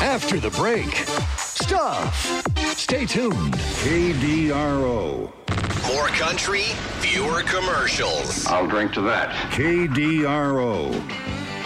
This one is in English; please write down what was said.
After the break, stuff. Stay tuned. KDRO. More country, fewer commercials. I'll drink to that. KDRO.